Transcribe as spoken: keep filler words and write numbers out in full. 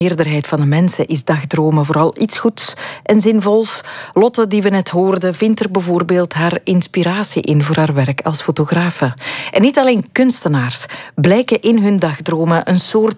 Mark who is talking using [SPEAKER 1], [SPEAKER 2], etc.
[SPEAKER 1] meerderheid van de mensen is dagdromen vooral iets goeds en zinvols. Lotte, die we net hoorden, vindt er bijvoorbeeld haar inspiratie in voor haar werk als fotografe. En niet alleen kunstenaars blijken in hun dagdromen een soort